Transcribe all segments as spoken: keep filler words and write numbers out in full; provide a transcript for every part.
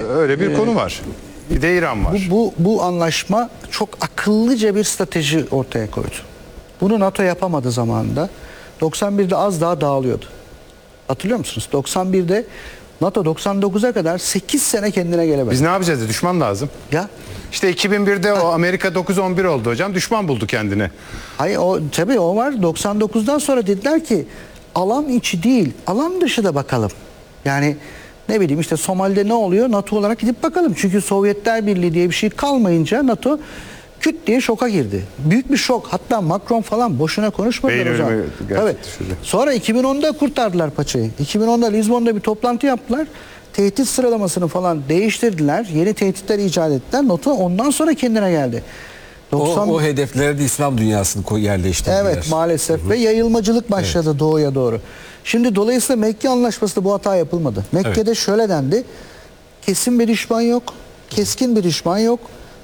öyle bir ee, konu var. Bir de İran var. Bu, bu, bu anlaşma çok akıllıca bir strateji ortaya koydu. Bunu NATO yapamadı zamanında. doksan birde az daha dağılıyordu. Hatırlıyor musunuz? doksan birde NATO doksan dokuza kadar sekiz sene kendine gelemedi. Biz ne yapacağız? Düşman lazım. Ya. İşte iki bin birde o Amerika dokuz on bir oldu hocam. Düşman buldu kendine. Hayır, o tabii o var. doksan dokuzdan sonra dediler ki alan içi değil, alan dışı da bakalım. Yani ne bileyim işte Somali'de ne oluyor? NATO olarak gidip bakalım. Çünkü Sovyetler Birliği diye bir şey kalmayınca NATO küt diye şoka girdi. Büyük bir şok. Hatta Macron falan boşuna konuşmadılar hocam. Evet. Sonra iki bin onda kurtardılar paçayı. iki bin onda Lizbon'da bir toplantı yaptılar. Tehdit sıralamasını falan değiştirdiler. Yeni tehditler icat ettiler. NATO ondan sonra kendine geldi. doksan... O, o hedefleri de İslam dünyasını yerleştirdiler. Evet maalesef. Hı-hı. Ve yayılmacılık başladı evet. doğuya doğru. Şimdi dolayısıyla Mekke Anlaşması'nda bu hata yapılmadı. Mekke'de evet. şöyle dendi. Kesin bir düşman yok. Keskin bir düşman yok.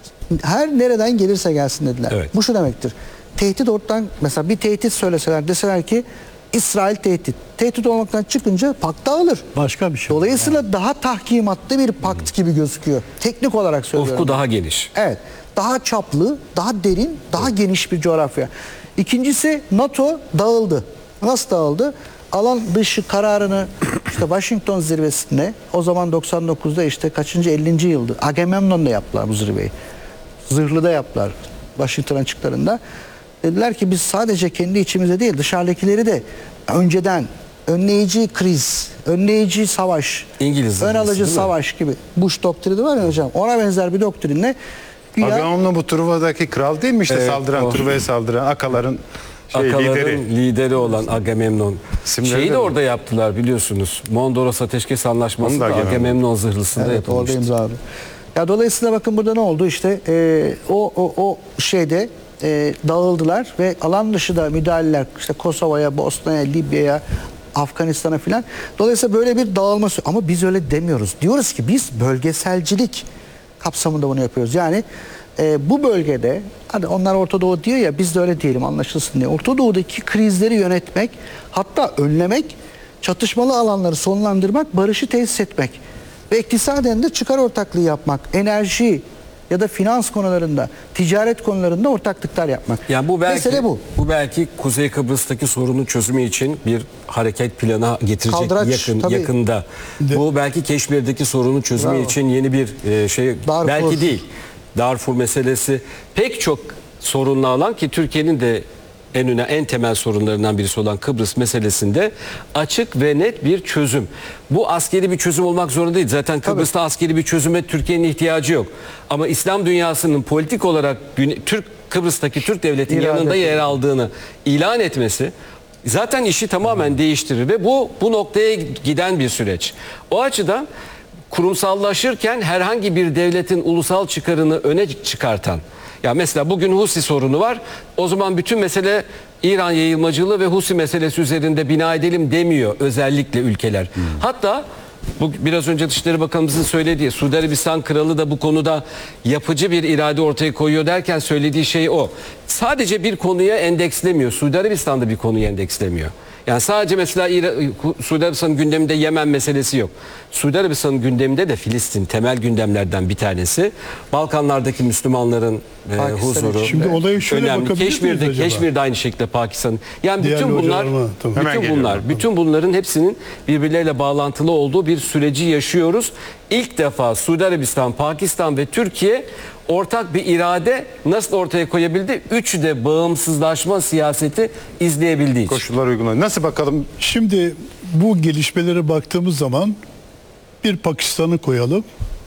Her nereden gelirse gelsin dediler. Evet. Bu şu demektir. Tehdit ortadan, mesela bir tehdit söyleseler, deseler ki İsrail tehdit. Tehdit olmaktan çıkınca pakt dağılır. Başka bir şey. Dolayısıyla yani. daha tahkimatlı bir pakt gibi gözüküyor. Teknik olarak söylüyorum. Ufku daha geniş. Evet. Daha çaplı, daha derin, daha evet. geniş bir coğrafya. İkincisi NATO dağıldı. Nasıl dağıldı? Alan dışı kararını işte Washington zirvesinde, o zaman doksan dokuzda işte kaçıncı ellinci yıldı. Agamemnon'da yaptılar bu zirveyi. Zırhlı'da yaptılar Washington açıklarında. Dediler ki biz sadece kendi içimize değil dışarıdakileri de önceden önleyici kriz, önleyici savaş, İngiliz ön alıcı savaş gibi. Bush doktrini var ya hocam, ona benzer bir doktrinle Agamemnon bu Truva'daki kral değil mi işte evet, saldıran, Truva'ya saldıran Akaların şey, Akaların lideri. lideri olan Agamemnon. İsimleri Şeyi de mi? Orada yaptılar biliyorsunuz. Mondros Ateşkes Anlaşması da Agamemnon, Agamemnon zırhlısında evet, yapılmıştı. Evet oradayım abi. Ya dolayısıyla bakın burada ne oldu işte e, o, o, o şeyde e, dağıldılar ve alan dışı da müdahaleler işte Kosova'ya, Bosna'ya, Libya'ya, Afganistan'a filan. Dolayısıyla böyle bir dağılma ama biz öyle demiyoruz. Diyoruz ki biz bölgeselcilik kapsamında bunu yapıyoruz. Yani e, bu bölgede hadi onlar Orta Doğu diyor ya biz de öyle diyelim anlaşılsın diye. Orta Doğu'daki krizleri yönetmek hatta önlemek, çatışmalı alanları sonlandırmak, barışı tesis etmek. Ve iktisaden de çıkar ortaklığı yapmak, enerji ya da finans konularında, ticaret konularında ortaklıklar yapmak. Yani bu belki, mesele bu. Bu belki Kuzey Kıbrıs'taki sorunun çözümü için bir hareket planı getirecek Kaldıraç, yakın tabii. yakında. De. Bu belki Keşmir'deki sorunun çözümü Bravo. için yeni bir e, şey Darfur. belki değil. Darfur meselesi pek çok sorunlu alan ki Türkiye'nin de en öne en temel sorunlarından birisi olan Kıbrıs meselesinde açık ve net bir çözüm. Bu askeri bir çözüm olmak zorunda değil. Zaten Kıbrıs'ta Tabii. askeri bir çözüme Türkiye'nin ihtiyacı yok. Ama İslam dünyasının politik olarak Türk Kıbrıs'taki Türk devletinin İrade yanında yer aldığını ilan etmesi zaten işi tamamen değiştirir ve bu bu noktaya giden bir süreç. O açıdan kurumsallaşırken herhangi bir devletin ulusal çıkarını öne çıkartan, ya mesela bugün Husi sorunu var. O zaman bütün mesele İran yayılmacılığı ve Husi meselesi üzerinde bina edelim demiyor özellikle ülkeler. Hmm. Hatta bu biraz önce Dışişleri Bakanımızın söylediği Suudi Arabistan kralı da bu konuda yapıcı bir irade ortaya koyuyor derken söylediği şey o. Sadece bir konuya endekslemiyor. Suudi Arabistan da bir konuya endekslemiyor. Yani sadece mesela Suudi Arabistan'ın gündeminde Yemen meselesi yok. Suudi Arabistan'ın gündeminde de Filistin temel gündemlerden bir tanesi. Balkanlardaki Müslümanların e, huzuru. Şimdi olayı şöyle önemli. Keşmir'de, Keşmir'de aynı şekilde Pakistan. Yani Diğer bütün bunlar, bütün bunlar, bütün bunların hepsinin birbirleriyle bağlantılı olduğu bir süreci yaşıyoruz. İlk defa Suudi Arabistan, Pakistan ve Türkiye ortak bir irade nasıl ortaya koyabildi? Üçü de bağımsızlaşma siyaseti izleyebildiği için. Koşullar uygun. Nasıl bakalım? Şimdi bu gelişmelere baktığımız zaman bir Pakistan'ı koyalım.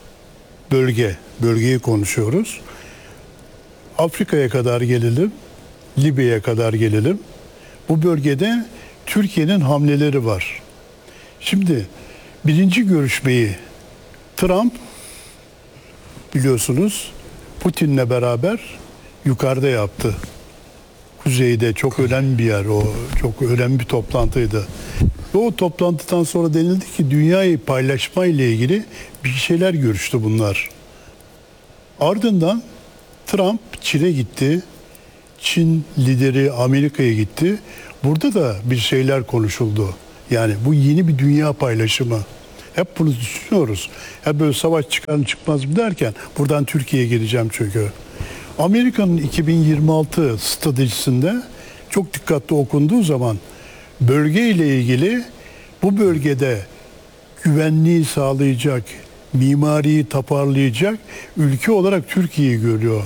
Bölge. Bölgeyi konuşuyoruz. Afrika'ya kadar gelelim. Libya'ya kadar gelelim. Bu bölgede Türkiye'nin hamleleri var. Şimdi birinci görüşmeyi Trump biliyorsunuz Putin'le beraber yukarıda yaptı. Kuzeyde çok önemli bir yer o. Çok önemli bir toplantıydı. Ve o toplantıdan sonra denildi ki dünyayı paylaşma ile ilgili bir şeyler görüştü bunlar. Ardından Trump Çin'e gitti. Çin lideri Amerika'ya gitti. Burada da bir şeyler konuşuldu. Yani bu yeni bir dünya paylaşımı. Hep bunu düşünüyoruz. Hep böyle savaş çıkar mı çıkmaz mı derken buradan Türkiye'ye geleceğim çünkü. Amerika'nın iki bin yirmi altı stratejisinde çok dikkatli okunduğu zaman bölge ile ilgili bu bölgede güvenliği sağlayacak, mimariyi toparlayacak ülke olarak Türkiye'yi görüyor.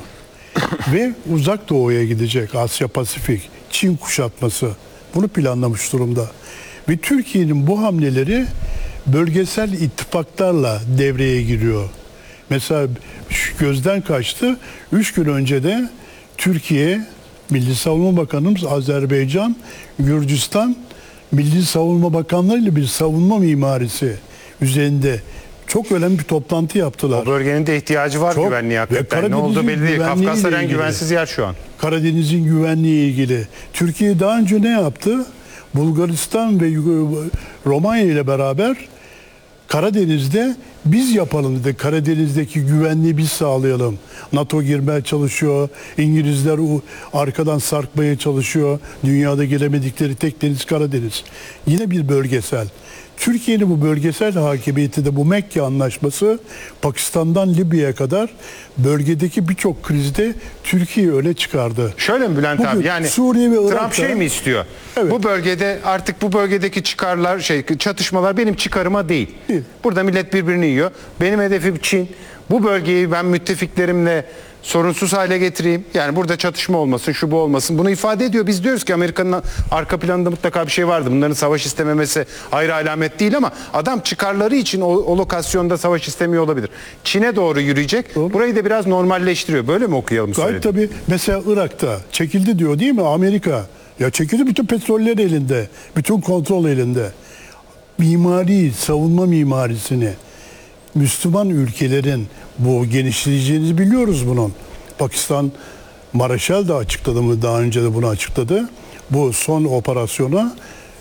Ve uzak doğuya gidecek, Asya Pasifik, Çin kuşatması bunu planlamış durumda. Ve Türkiye'nin bu hamleleri bölgesel ittifaklarla devreye giriyor. Mesela şu gözden kaçtı. Üç gün önce de Türkiye, Milli Savunma Bakanımız Azerbaycan, Gürcistan, Milli Savunma Bakanları ile bir savunma mimarisi üzerinde çok önemli bir toplantı yaptılar. O bölgenin de ihtiyacı var Çok. güvenliğe Ve hakikaten. Ne Karadeniz'in oldu belli değil. güvenliğiyle Kafkaslar en ilgili. güvensiz yer şu an. Karadeniz'in güvenliği ilgili. Türkiye daha önce ne yaptı? Bulgaristan ve Romanya ile beraber Karadeniz'de biz yapalım dedi. Karadeniz'deki güvenliği biz sağlayalım. NATO girmeye çalışıyor. İngilizler arkadan sarkmaya çalışıyor. Dünyada gelemedikleri tek deniz Karadeniz. Yine bir bölgesel. Türkiye'nin bu bölgesel hakimiyeti de bu Mekke Anlaşması Pakistan'dan Libya'ya kadar bölgedeki birçok krizde Türkiye'yi öne çıkardı. Şöyle mi Bülent Bugün abi, yani Suriye ve Trump Irak'ta- şey mi istiyor? Evet. Bu bölgede artık bu bölgedeki çıkarlar, şey çatışmalar benim çıkarıma değil. Değil. Burada millet birbirini yiyor. Benim hedefim Çin. Bu bölgeyi ben müttefiklerimle sorunsuz hale getireyim. Yani burada çatışma olmasın, şu bu olmasın. Bunu ifade ediyor. Biz diyoruz ki Amerika'nın arka planında mutlaka bir şey vardı. Bunların savaş istememesi ayrı alamet değil ama adam çıkarları için o, o lokasyonda savaş istemiyor olabilir. Çin'e doğru yürüyecek. Doğru. Burayı da biraz normalleştiriyor. Böyle mi okuyalım? Gayet söylediğini? tabii mesela Irak'ta çekildi diyor değil mi Amerika? Ya çekildi, bütün petroller elinde. Bütün kontrol elinde. Mimari, savunma mimarisini Müslüman ülkelerin bu genişleyeceğini biliyoruz bunun. Pakistan Maraşal da açıkladı mı, daha önce de bunu açıkladı. Bu son operasyona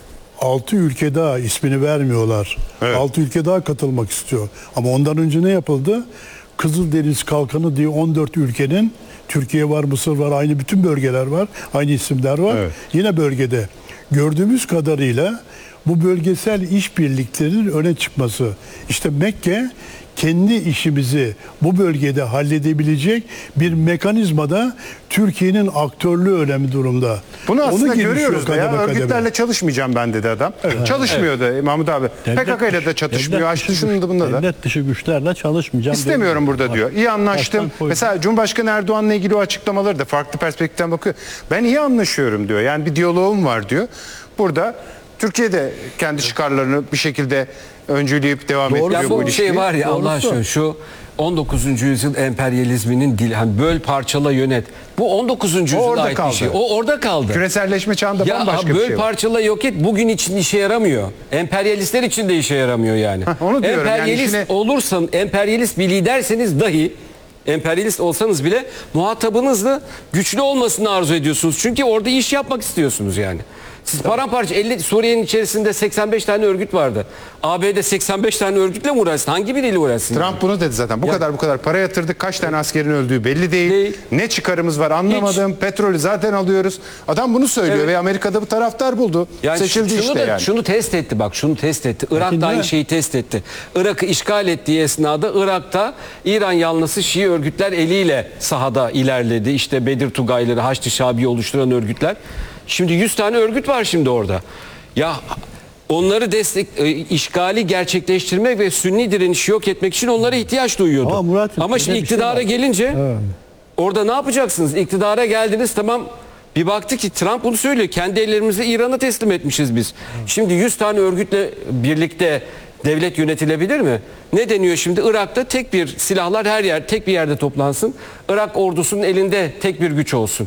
altı ülke daha, ismini vermiyorlar. Evet. altı ülke daha katılmak istiyor. Ama ondan önce ne yapıldı? Kızıldeniz Kalkanı diye on dört ülkenin, Türkiye var, Mısır var, aynı bütün bölgeler var, aynı isimler var. Evet. Yine bölgede. Gördüğümüz kadarıyla bu bölgesel işbirliklerinin öne çıkması. İşte Mekke kendi işimizi bu bölgede halledebilecek bir mekanizmada Türkiye'nin aktörlüğü önemli durumda. Bunu aslında gelişiyor görüyoruz da ya. kademe kademe. Örgütlerle çalışmayacağım ben dedi adam. Çalışmıyor da Mahmut abi. P K K ile de çatışmıyor. devlet Açtı dışı şunu da bunda da. Devlet dışı güçlerle çalışmayacağım. İstemiyorum diyor. burada diyor. İyi anlaştım. Baştan koy- Mesela Cumhurbaşkanı Erdoğan'la ilgili o açıklamaları da farklı perspektiften bakıyor. Ben iyi anlaşıyorum diyor. Yani bir diyaloğum var diyor. Burada Türkiye de kendi çıkarlarını bir şekilde öncüleyip devam Doğru. ettiriyor Ya bu bu ilişkiyi. şey var ya Allah Doğrusu. aşkına şu on dokuzuncu yüzyıl emperyalizminin dili, hani böl parçala yönet. Bu on dokuzuncu O yüzyıla orada ait kaldı. bir şey. O orada kaldı. Küreselleşme çağında Ya bambaşka böl bir şey var. parçala yok et bugün için işe yaramıyor. Emperyalistler için de işe yaramıyor yani. Hah, onu diyorum. Yani Emperyalist işine- olursan, emperyalist bir liderseniz dahi, emperyalist olsanız bile muhatabınızla güçlü olmasını arzu ediyorsunuz. Çünkü orada iş yapmak istiyorsunuz yani. Siz paramparça elli Suriye'nin içerisinde seksen beş tane örgüt vardı. A B D seksen beş tane örgütle mi uğraşsın? Hangi biriyle uğraşsın? Trump bunu dedi zaten. Bu Ya- kadar bu kadar para yatırdık. Kaç tane askerin öldüğü belli değil. Değil. Ne çıkarımız var anlamadım. Petrolü zaten alıyoruz. Adam bunu söylüyor Evet. ve Amerika'da bu taraftar buldu. Yani Seçildi şunu işte da, yani. Şunu test etti bak şunu test etti. Irak Peki da aynı ne? şeyi test etti. Irak'ı işgal ettiği esnada Irak'ta İran yanlısı Şii örgütler eliyle sahada ilerledi. İşte Bedir Tugayları, Haçlı Şabi'yi oluşturan örgütler. Şimdi yüz tane örgüt var şimdi orada. Ya onları destek e, işgali gerçekleştirmek ve Sünni direnişi yok etmek için onlara ihtiyaç duyuyordu. Ama Murat'ım, Ama bir de şimdi bir şey iktidara var. gelince orada ne yapacaksınız? İktidara geldiniz tamam. Bir baktı ki Trump bunu söylüyor. Kendi ellerimizle İran'a teslim etmişiz biz. Şimdi yüz tane örgütle birlikte devlet yönetilebilir mi? Ne deniyor şimdi? Irak'ta tek bir silahlar her yer tek bir yerde toplansın. Irak ordusunun elinde tek bir güç olsun.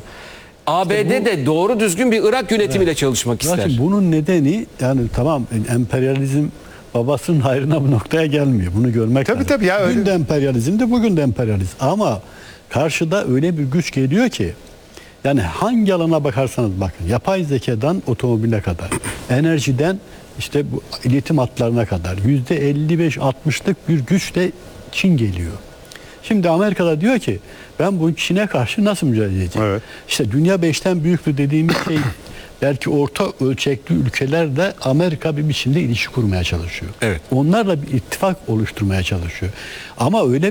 A B D de doğru düzgün bir Irak yönetimiyle çalışmak ister. Zaten bunun nedeni yani tamam emperyalizm babasının hayrına bu noktaya gelmiyor. Bunu görmek Tabii lazım. tabii ya, öyle. Dün de emperyalizm de bugün de emperyalizm. Ama karşıda öyle bir güç geliyor ki yani hangi alana bakarsanız bakın yapay zekadan otomobile kadar enerjiden işte bu iletim hatlarına kadar yüzde elli beş altmışlık bir güçle Çin geliyor. Şimdi Amerika'da diyor ki ben bu Çin'e karşı nasıl mücadele edeceğim? Evet. İşte dünya beşten büyüktür dediğimiz şey belki orta ölçekli ülkelerle Amerika bir biçimde ilişki kurmaya çalışıyor. Evet. Onlarla bir ittifak oluşturmaya çalışıyor. Ama öyle